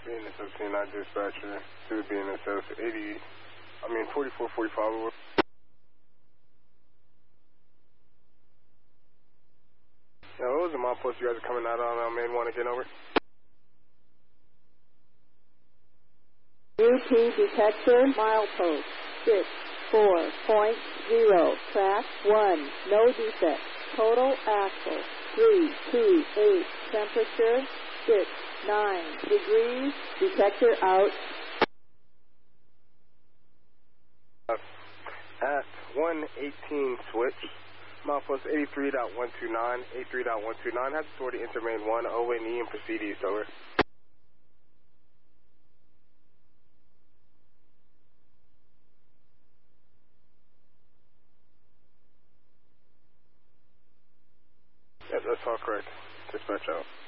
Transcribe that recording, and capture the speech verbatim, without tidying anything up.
B N S O C nine dispatcher to B N S O eighty, I mean forty-four forty-five over. Yeah, what was the mile post you guys are coming out on uh, main one again, over? U P detector, milepost six four point zero, track one, no defect, total axle three two eight, temperature six nine degrees, detector out. Uh, at one eighteen switch, milepost eighty-three point one two nine, eighty-three point one two nine, has authority enter main one, O N E and proceed east, over. Yep, that's all correct. Dispatch out.